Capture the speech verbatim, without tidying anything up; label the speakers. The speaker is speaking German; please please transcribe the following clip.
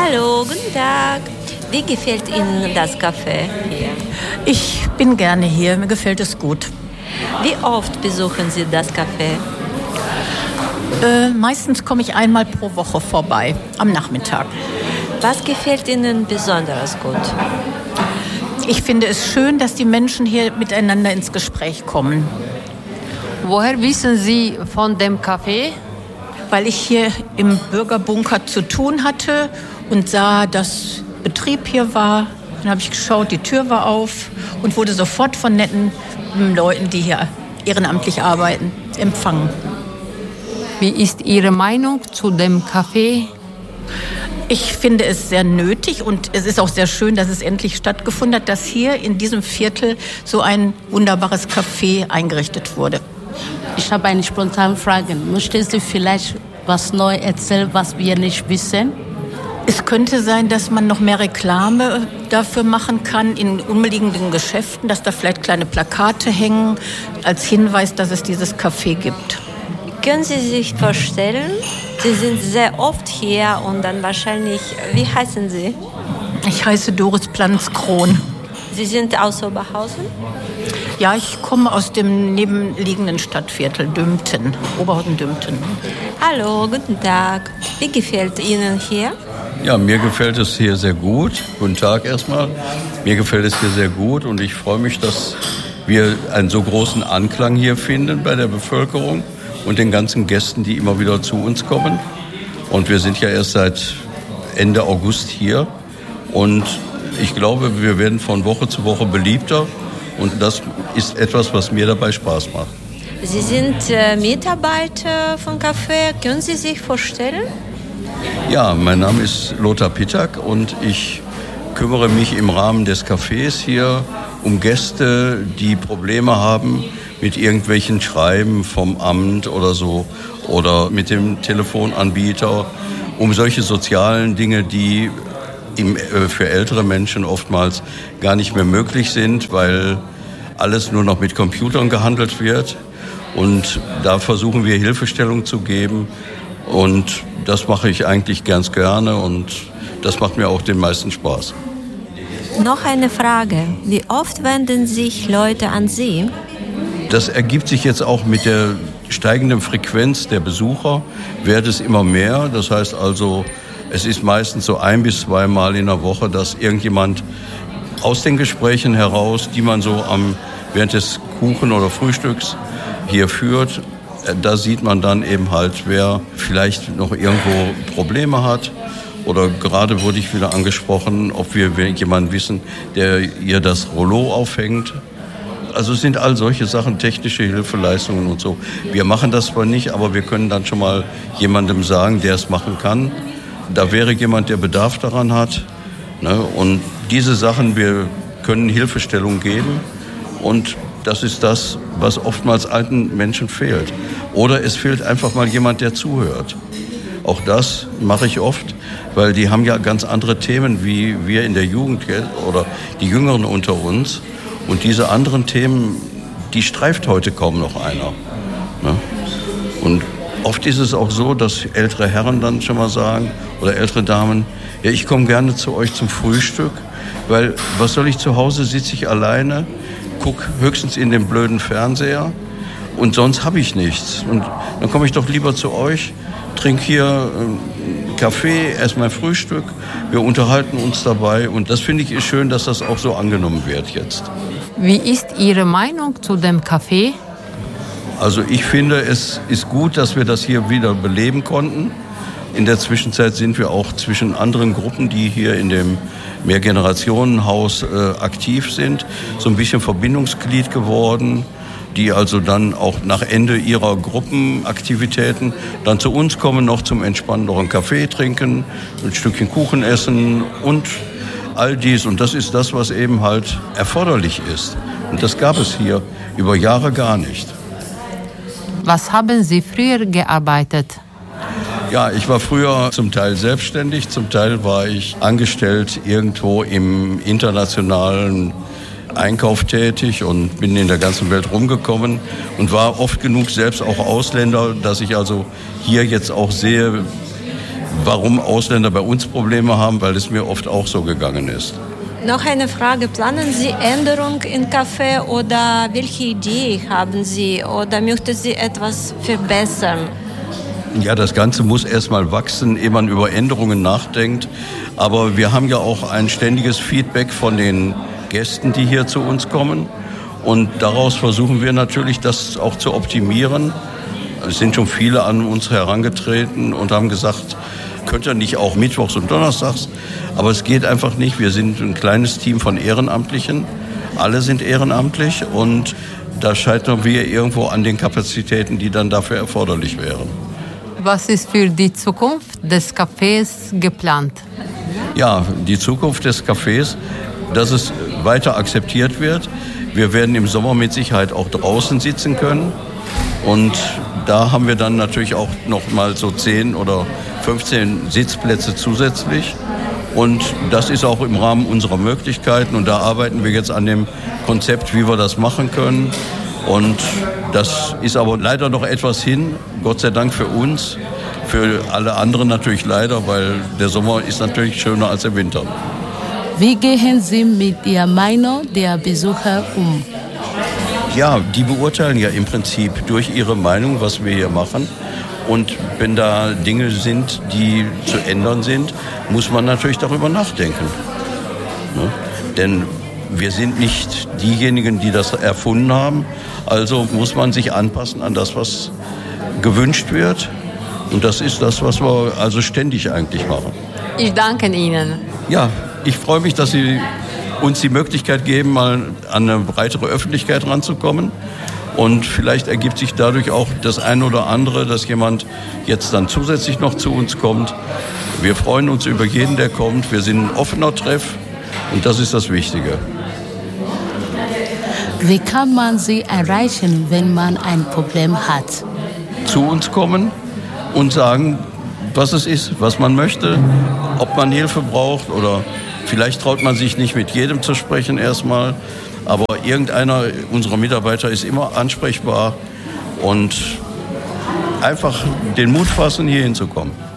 Speaker 1: Hallo, guten Tag. Wie gefällt Ihnen das Café hier?
Speaker 2: Ich bin gerne hier, mir gefällt es gut.
Speaker 1: Wie oft besuchen Sie das Café?
Speaker 2: Äh, meistens komme ich einmal pro Woche vorbei, am Nachmittag.
Speaker 1: Was gefällt Ihnen besonders gut?
Speaker 2: Ich finde es schön, dass die Menschen hier miteinander ins Gespräch kommen.
Speaker 3: Woher wissen Sie von dem Café?
Speaker 2: Weil ich hier im Bürgerbunker zu tun hatte und sah, dass Betrieb hier war. Dann habe ich geschaut, die Tür war auf und wurde sofort von netten Leuten, die hier ehrenamtlich arbeiten, empfangen.
Speaker 3: Wie ist Ihre Meinung zu dem Café?
Speaker 2: Ich finde es sehr nötig und es ist auch sehr schön, dass es endlich stattgefunden hat, dass hier in diesem Viertel so ein wunderbares Café eingerichtet wurde.
Speaker 4: Ich habe eine spontane Frage. Möchten Sie vielleicht was Neues erzählen, was wir nicht wissen?
Speaker 2: Es könnte sein, dass man noch mehr Reklame dafür machen kann in umliegenden Geschäften, dass da vielleicht kleine Plakate hängen als Hinweis, dass es dieses Café gibt.
Speaker 1: Können Sie sich vorstellen, Sie sind sehr oft hier und dann wahrscheinlich, wie heißen Sie?
Speaker 2: Ich heiße Doris Planz-Krohn.
Speaker 1: Sie sind aus Oberhausen?
Speaker 2: Ja, ich komme aus dem nebenliegenden Stadtviertel Dümpten, Oberhausen-Dümpten.
Speaker 1: Hallo, guten Tag. Wie gefällt Ihnen hier?
Speaker 5: Ja, mir gefällt es hier sehr gut. Guten Tag erstmal. Mir gefällt es hier sehr gut und ich freue mich, dass wir einen so großen Anklang hier finden bei der Bevölkerung und den ganzen Gästen, die immer wieder zu uns kommen. Und wir sind ja erst seit Ende August hier und ich glaube, wir werden von Woche zu Woche beliebter und das ist etwas, was mir dabei Spaß macht.
Speaker 1: Sie sind äh, Mitarbeiter von Café. Können Sie sich vorstellen?
Speaker 5: Ja, mein Name ist Lothar Pitak und ich kümmere mich im Rahmen des Cafés hier um Gäste, die Probleme haben mit irgendwelchen Schreiben vom Amt oder so oder mit dem Telefonanbieter, um solche sozialen Dinge, die im, äh, für ältere Menschen oftmals gar nicht mehr möglich sind, weil alles nur noch mit Computern gehandelt wird. Und da versuchen wir Hilfestellung zu geben und das mache ich eigentlich ganz gerne und das macht mir auch den meisten Spaß.
Speaker 1: Noch eine Frage. Wie oft wenden sich Leute an Sie?
Speaker 5: Das ergibt sich jetzt auch mit der steigenden Frequenz der Besucher, wird es immer mehr. Das heißt also, es ist meistens so ein bis zweimal in der Woche, dass irgendjemand aus den Gesprächen heraus, die man so am, während des Kuchen- oder Frühstücks hier führt, da sieht man dann eben halt, wer vielleicht noch irgendwo Probleme hat. Oder gerade wurde ich wieder angesprochen, ob wir jemanden wissen, der ihr das Rollo aufhängt. Also es sind all solche Sachen, technische Hilfeleistungen und so. Wir machen das zwar nicht, aber wir können dann schon mal jemandem sagen, der es machen kann. Da wäre jemand, der Bedarf daran hat. Ne? Und diese Sachen, wir können Hilfestellung geben. Und das ist das, was oftmals alten Menschen fehlt. Oder es fehlt einfach mal jemand, der zuhört. Auch das mache ich oft, weil die haben ja ganz andere Themen wie wir in der Jugend oder die Jüngeren unter uns. Und diese anderen Themen, die streift heute kaum noch einer. Ne? Und oft ist es auch so, dass ältere Herren dann schon mal sagen oder ältere Damen, ja, ich komme gerne zu euch zum Frühstück, weil was soll ich zu Hause, sitze ich alleine, gucke höchstens in den blöden Fernseher und sonst habe ich nichts. Und dann komme ich doch lieber zu euch, trinke hier einen Kaffee, esse mein Frühstück, wir unterhalten uns dabei und das finde ich ist schön, dass das auch so angenommen wird jetzt.
Speaker 3: Wie ist Ihre Meinung zu dem Café?
Speaker 5: Also ich finde, es ist gut, dass wir das hier wieder beleben konnten. In der Zwischenzeit sind wir auch zwischen anderen Gruppen, die hier in dem Mehrgenerationenhaus äh, aktiv sind, so ein bisschen Verbindungsglied geworden, die also dann auch nach Ende ihrer Gruppenaktivitäten dann zu uns kommen, noch zum Entspannen noch einen Kaffee trinken, ein Stückchen Kuchen essen und all dies. Und das ist das, was eben halt erforderlich ist. Und das gab es hier über Jahre gar nicht.
Speaker 3: Was haben Sie früher gearbeitet?
Speaker 5: Ja, ich war früher zum Teil selbstständig, zum Teil war ich angestellt irgendwo im internationalen Einkauf tätig und bin in der ganzen Welt rumgekommen und war oft genug selbst auch Ausländer, dass ich also hier jetzt auch sehe, warum Ausländer bei uns Probleme haben, weil es mir oft auch so gegangen ist.
Speaker 1: Noch eine Frage, planen Sie Änderung im Café oder welche Idee haben Sie oder möchten Sie etwas verbessern?
Speaker 5: Ja, das Ganze muss erstmal wachsen, ehe man über Änderungen nachdenkt. Aber wir haben ja auch ein ständiges Feedback von den Gästen, die hier zu uns kommen. Und daraus versuchen wir natürlich, das auch zu optimieren. Es sind schon viele an uns herangetreten und haben gesagt, könnt ihr nicht auch mittwochs und donnerstags? Aber es geht einfach nicht. Wir sind ein kleines Team von Ehrenamtlichen. Alle sind ehrenamtlich und da scheitern wir irgendwo an den Kapazitäten, die dann dafür erforderlich wären.
Speaker 3: Was ist für die Zukunft des Cafés geplant?
Speaker 5: Ja, die Zukunft des Cafés, dass es weiter akzeptiert wird. Wir werden im Sommer mit Sicherheit auch draußen sitzen können. Und da haben wir dann natürlich auch noch mal so zehn oder fünfzehn Sitzplätze zusätzlich. Und das ist auch im Rahmen unserer Möglichkeiten. Und da arbeiten wir jetzt an dem Konzept, wie wir das machen können. Und das ist aber leider noch etwas hin, Gott sei Dank für uns, für alle anderen natürlich leider, weil der Sommer ist natürlich schöner als der Winter.
Speaker 4: Wie gehen Sie mit der Meinung der Besucher um?
Speaker 5: Ja, die beurteilen ja im Prinzip durch ihre Meinung, was wir hier machen. Und wenn da Dinge sind, die zu ändern sind, muss man natürlich darüber nachdenken. Ne? Denn wir sind nicht diejenigen, die das erfunden haben. Also muss man sich anpassen an das, was gewünscht wird. Und das ist das, was wir also ständig eigentlich machen.
Speaker 3: Ich danke Ihnen.
Speaker 5: Ja, ich freue mich, dass Sie uns die Möglichkeit geben, mal an eine breitere Öffentlichkeit ranzukommen. Und vielleicht ergibt sich dadurch auch das eine oder andere, dass jemand jetzt dann zusätzlich noch zu uns kommt. Wir freuen uns über jeden, der kommt. Wir sind ein offener Treff und das ist das Wichtige.
Speaker 4: Wie kann man Sie erreichen, wenn man ein Problem hat?
Speaker 5: Zu uns kommen und sagen, was es ist, was man möchte, ob man Hilfe braucht oder vielleicht traut man sich nicht mit jedem zu sprechen erstmal, aber irgendeiner unserer Mitarbeiter ist immer ansprechbar und einfach den Mut fassen, hier hinzukommen.